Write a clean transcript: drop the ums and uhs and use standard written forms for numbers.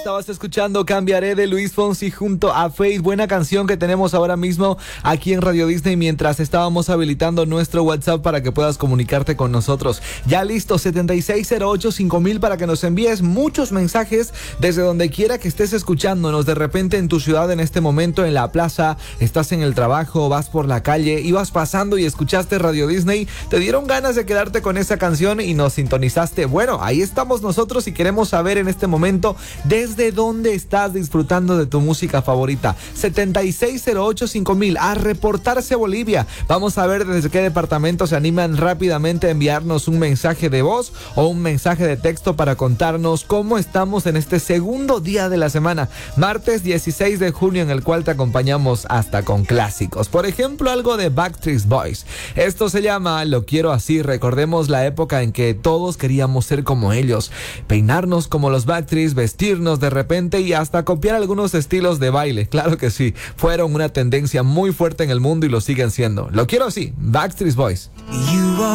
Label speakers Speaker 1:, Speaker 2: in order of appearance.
Speaker 1: Estabas escuchando Cambiaré de Luis Fonsi junto a Faith. Buena canción que tenemos ahora mismo aquí en Radio Disney mientras estábamos habilitando nuestro WhatsApp para que puedas comunicarte con nosotros. Ya listo, 7608-5000 para que nos envíes muchos mensajes desde donde quiera que estés escuchándonos. De repente en tu ciudad en este momento, en la plaza, estás en el trabajo, vas por la calle, ibas pasando y escuchaste Radio Disney, te dieron ganas de quedarte con esa canción y nos sintonizaste. Bueno, ahí estamos nosotros y queremos saber en este momento desde dónde estás disfrutando de tu música favorita. 7608-5000, a reportarse Bolivia. Vamos a ver desde qué departamento se animan rápidamente a enviarnos un mensaje de voz o un mensaje de texto para contarnos cómo estamos en este segundo día de la semana, martes 16 de junio, en el cual te acompañamos hasta con clásicos. Por ejemplo, algo de Backstreet Boys. Esto se llama Lo Quiero Así. Recordemos la época en que todos queríamos ser como ellos, peinarnos como los Backstreets, vestirnos de repente y hasta copiar algunos estilos de baile. Claro que sí, fueron una tendencia muy fuerte en el mundo y lo siguen siendo. Lo Quiero Así, Backstreet Boys.